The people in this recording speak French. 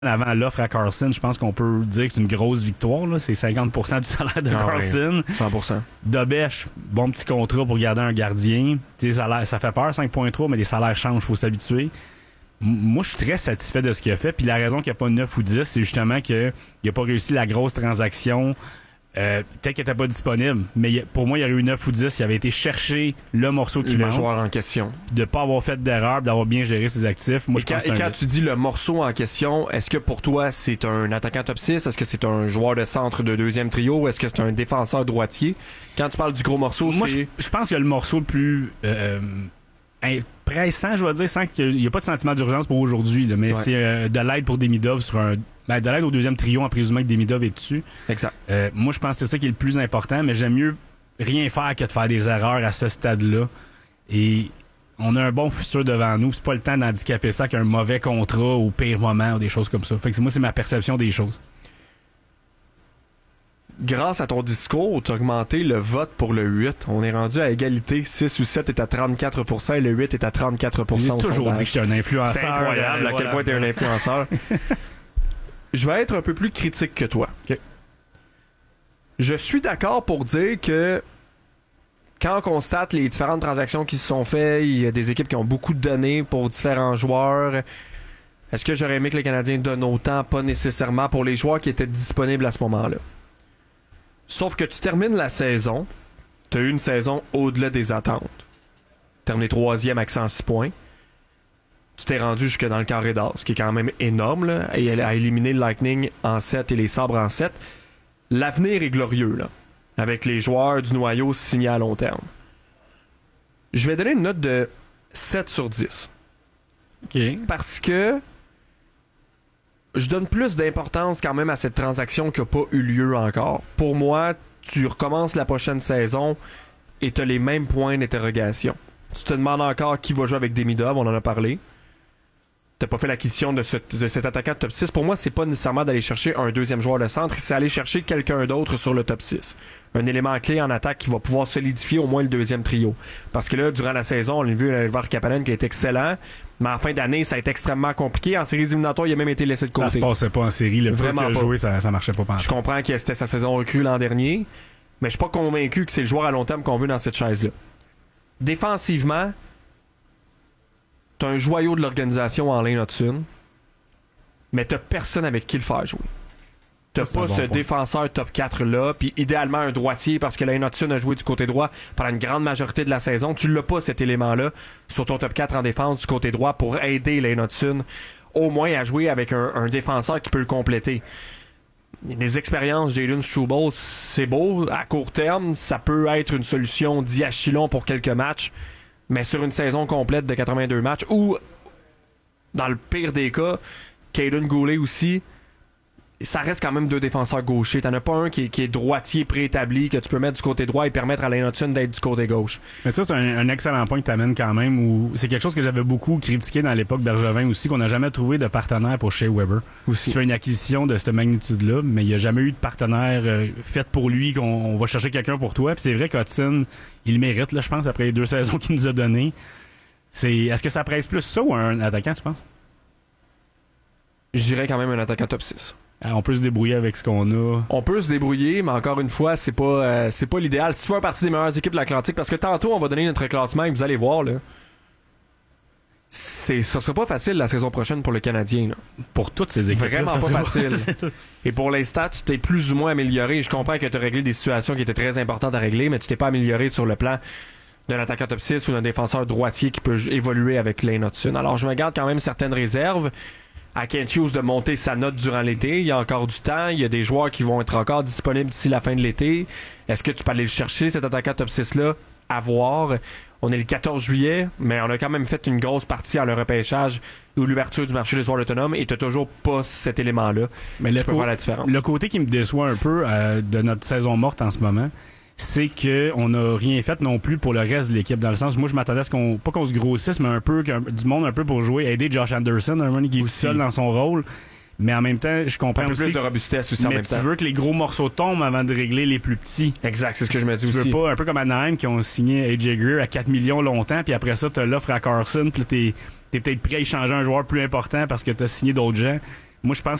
avant l'offre à Carlson, je pense qu'on peut dire que c'est une grosse victoire. Là. C'est 50% du salaire de Carlson. Oui, 100%. Dobèche, bon petit contrat pour garder un gardien. Ça fait peur, 5.3, mais les salaires changent, il faut s'habituer. Moi, je suis très satisfait de ce qu'il a fait. Puis la raison qu'il n'y a pas 9 ou 10, c'est justement qu'il n'a pas réussi la grosse transaction. Peut-être qu'il n'était pas disponible, mais pour moi, il y aurait eu 9 ou 10. Il avait été chercher le morceau qui manque. Le joueur en question. De ne pas avoir fait d'erreur, d'avoir bien géré ses actifs. Moi, quand tu dis le morceau en question, est-ce que pour toi, c'est un attaquant top 6? Est-ce que c'est un joueur de centre de deuxième trio? Est-ce que c'est un défenseur droitier? Quand tu parles du gros morceau, moi, je pense que le morceau le plus pressant, je vais dire, sans qu'il n'y a pas de sentiment d'urgence pour aujourd'hui, là, mais c'est de l'aide pour Demidov sur un... de l'aide au deuxième trio en présumant que Demidov est dessus. Exact. Moi, je pense que c'est ça qui est le plus important, mais j'aime mieux rien faire que de faire des erreurs à ce stade-là. Et on a un bon futur devant nous. C'est pas le temps d'handicaper ça qu'un mauvais contrat au pire moment ou des choses comme ça. Fait que moi, c'est ma perception des choses. Grâce à ton discours, tu as augmenté le vote pour le 8. On est rendu à égalité. 6 ou 7 est à 34% et le 8 est à 34%. J'ai toujours dit que j'étais un influenceur. C'est incroyable à quel point tu es un influenceur. Je vais être un peu plus critique que toi. Okay. Je suis d'accord pour dire que quand on constate les différentes transactions qui se sont faites, il y a des équipes qui ont beaucoup de données pour différents joueurs. Est-ce que j'aurais aimé que les Canadiens donnent autant? Pas nécessairement pour les joueurs qui étaient disponibles à ce moment-là. Sauf que tu termines la saison, tu as eu une saison au-delà des attentes. Terminé 3e avec 106 points. Tu t'es rendu jusque dans le carré d'or, ce qui est quand même énorme, là, et elle a éliminé le Lightning en 7 et les Sabres en 7. L'avenir est glorieux, là, avec les joueurs du noyau signés à long terme. Je vais donner une note de 7 sur 10. OK. Parce que je donne plus d'importance quand même à cette transaction qui n'a pas eu lieu encore. Pour moi, tu recommences la prochaine saison et tu as les mêmes points d'interrogation. Tu te demandes encore qui va jouer avec Demidov, on en a parlé. T'as pas fait l'acquisition de cet attaquant de top 6. Pour moi, c'est pas nécessairement d'aller chercher un deuxième joueur de centre, c'est aller chercher quelqu'un d'autre sur le top 6. Un élément clé en attaque qui va pouvoir solidifier au moins le deuxième trio. Parce que là, durant la saison, on a vu Elvar Kapanen qui est excellent, mais en fin d'année, ça a été extrêmement compliqué. En séries éliminatoires, il a même été laissé de côté. Ça se passait pas en série. Le Vraiment fait qu'il a joué, ça marchait pas. Je comprends que c'était sa saison recrue l'an dernier, mais je suis pas convaincu que c'est le joueur à long terme qu'on veut dans cette chaise-là. Défensivement, t'as un joyau de l'organisation en Lane Hudson, mais t'as personne avec qui le faire jouer. T'as pas ce défenseur top 4 là, puis idéalement un droitier parce que Lane Hudson a joué du côté droit pendant une grande majorité de la saison. Tu l'as pas cet élément-là sur ton top 4 en défense du côté droit pour aider Lane Hudson au moins à jouer avec un défenseur qui peut le compléter. Les expériences Jalen Struble, c'est beau. À court terme, ça peut être une solution diachylon pour quelques matchs, mais sur une saison complète de 82 matchs, ou dans le pire des cas, Caden Goulet aussi, ça reste quand même deux défenseurs gauchers. T'en as pas un qui est droitier préétabli que tu peux mettre du côté droit et permettre à Lane Hudson d'être du côté gauche. Mais ça, c'est un excellent point que t'amènes quand même. Où c'est quelque chose que j'avais beaucoup critiqué dans l'époque Bergevin aussi, qu'on n'a jamais trouvé de partenaire pour Shea Weber. Aussi. Sur une acquisition de cette magnitude-là, mais il n'y a jamais eu de partenaire fait pour lui, qu'on va chercher quelqu'un pour toi. Puis c'est vrai qu'Hudson, il le mérite, là, je pense, après les 2 saisons qu'il nous a données. Est-ce que ça presse plus ça ou un attaquant, tu penses? Je dirais quand même un attaquant top 6. On peut se débrouiller avec ce qu'on a. On peut se débrouiller, mais encore une fois, c'est pas l'idéal. Si tu fais partie des meilleures équipes de l'Atlantique, parce que tantôt, on va donner notre classement et vous allez voir, là. Ça sera pas facile la saison prochaine pour le Canadien, là. Pour toutes ces équipes. Vraiment pas facile. Et pour l'instant, tu t'es plus ou moins amélioré. Je comprends que tu as réglé des situations qui étaient très importantes à régler, mais tu t'es pas amélioré sur le plan d'un attaquant top 6 ou d'un défenseur droitier qui peut évoluer avec Lane Hudson. Alors, je me garde quand même certaines réserves. À Kent Hughes de monter sa note durant l'été. Il y a encore du temps. Il y a des joueurs qui vont être encore disponibles d'ici la fin de l'été. Est-ce que tu peux aller le chercher, cet attaquant top 6-là? À voir. On est le 14 juillet, mais on a quand même fait une grosse partie en le repêchage ou l'ouverture du marché des joueurs autonomes et t'as toujours pas cet élément-là. Mais tu peux voir la différence. Le côté qui me déçoit un peu de notre saison morte en ce moment, c'est que on n'a rien fait non plus pour le reste de l'équipe, dans le sens où moi je m'attendais à ce pas qu'on se grossisse, mais un peu du monde un peu pour jouer, aider Josh Anderson, un running qui est seul dans son rôle. Mais en même temps, je comprends aussi. Plus de robustesse aussi en même temps. Mais tu veux que les gros morceaux tombent avant de régler les plus petits. Exact, c'est ce que je me dis aussi. Tu veux pas, un peu comme Anaheim qui ont signé AJ Greer à 4 millions longtemps, puis après ça, t'as l'offre à Carson, puis t'es peut-être prêt à échanger un joueur plus important parce que t'as signé d'autres gens. Moi, je pense